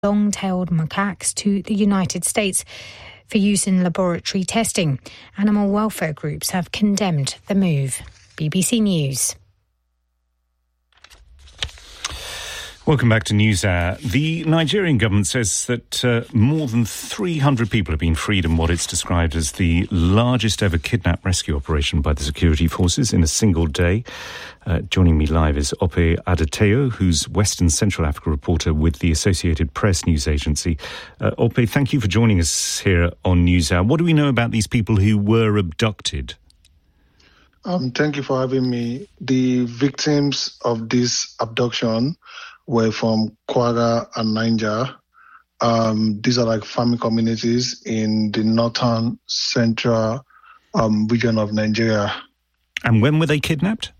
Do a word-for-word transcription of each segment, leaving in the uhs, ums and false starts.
long-tailed macaques to the United States for use in laboratory testing. Animal welfare groups have condemned the move. B B C News. Welcome back to NewsHour. The Nigerian government says that uh, more than three hundred people have been freed in what it's described as the largest ever kidnap rescue operation by the security forces in a single day. Uh, joining me live is Ope Adeteyo, who's Western Central Africa reporter with the Associated Press news agency. Uh, Ope, thank you for joining us here on NewsHour. What do we know about these people who were abducted? Um, thank you for having me. The victims of this abduction were from Kwara and Niger. Um, these are like farming communities in the northern central um, region of Nigeria. And when were they kidnapped?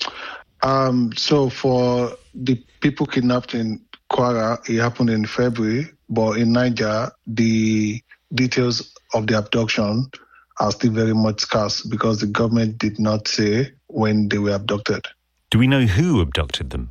Um, so for the people kidnapped in Kwara, it happened in February, but in Niger, the details of the abduction are still very much scarce because the government did not say when they were abducted. Do we know who abducted them?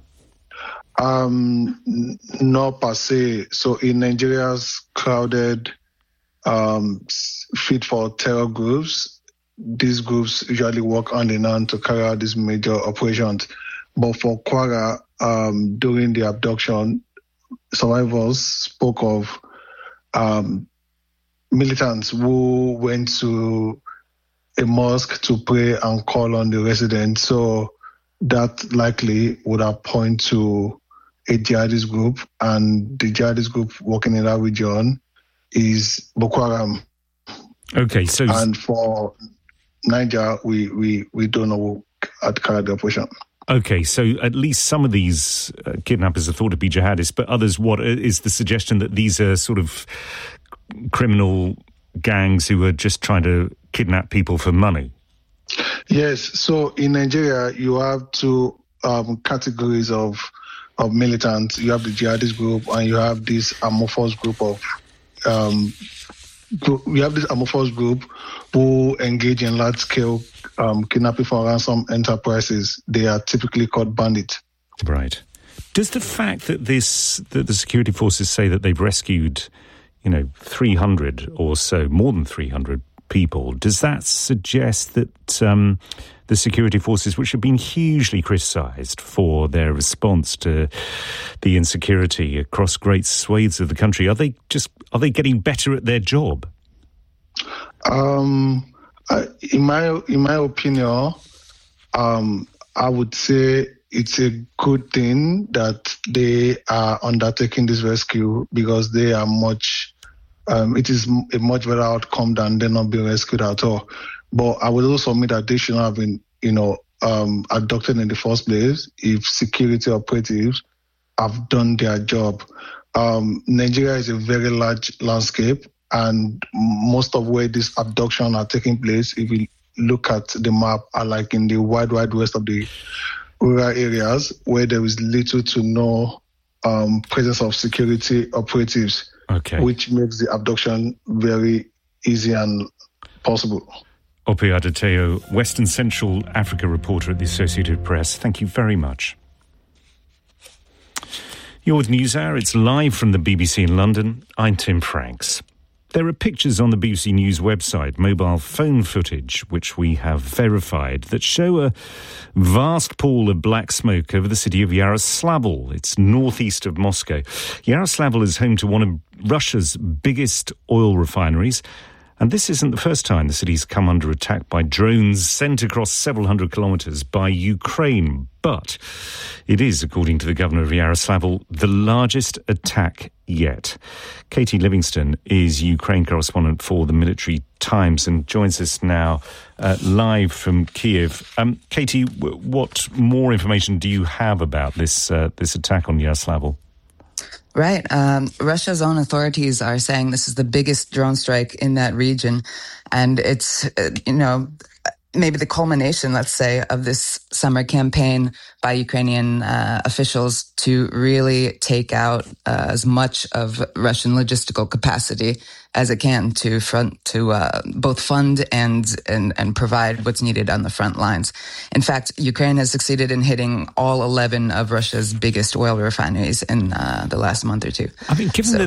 Um, not per se. So in Nigeria's crowded, um, fit for terror groups, these groups usually work hand in hand to carry out these major operations. But for Kwara, um, during the abduction, survivors spoke of um, militants who went to a mosque to pray and call on the residents. So that likely would have pointed to a jihadist group, and the jihadist group working in that region is Boko Haram. Okay, so... And for Niger, we, we, we don't know who had carried the operation. Okay, so at least some of these uh, kidnappers are thought to be jihadists, but others, what is the suggestion that these are sort of criminal gangs who are just trying to kidnap people for money? Yes, so in Nigeria, you have two um, categories of of militants. You have the jihadist group and you have this amorphous group of, um, group, you have this amorphous group who engage in large-scale um, kidnapping for ransom enterprises. They are typically called bandits. Right. Does the fact that this that the security forces say that they've rescued, you know, three hundred or so, more than three hundred people, does that suggest that um, the security forces, which have been hugely criticised for their response to the insecurity across great swathes of the country, are they just are they getting better at their job? Um, I, in my in my opinion, um, I would say it's a good thing that they are undertaking this rescue because they are much. Um, it is a much better outcome than them not being rescued at all. But I would also admit that they shouldn't have been, you know, um, abducted in the first place if security operatives have done their job. Um, Nigeria is a very large landscape, and most of where these abductions are taking place, if you look at the map, are like in the wide, wide west of the rural areas where there is little to no um, presence of security operatives. Okay. Which makes the abduction very easy and possible. Ope Adeteyo, Western Central Africa reporter at the Associated Press. Thank you very much. You're with NewsHour. It's live from the B B C in London. I'm Tim Franks. There are pictures on the B B C News website, mobile phone footage, which we have verified, that show a vast pool of black smoke over the city of Yaroslavl. It's northeast of Moscow. Yaroslavl is home to one of Russia's biggest oil refineries. And this isn't the first time the city's come under attack by drones sent across several hundred kilometres by Ukraine. But it is, according to the governor of Yaroslavl, the largest attack yet. Katie Livingston is Ukraine correspondent for the Military Times and joins us now uh, live from Kiev. Um, Katie, w- what more information do you have about this uh, this attack on Yaroslavl? Right. Um, Russia's own authorities are saying this is the biggest drone strike in that region. And it's, uh, you know, maybe the culmination, let's say, of this summer campaign by Ukrainian uh, officials to really take out uh, as much of Russian logistical capacity as it can to front to uh, both fund and, and and provide what's needed on the front lines. In fact, Ukraine has succeeded in hitting all eleven of Russia's biggest oil refineries in uh, the last month or two. I mean, given so, that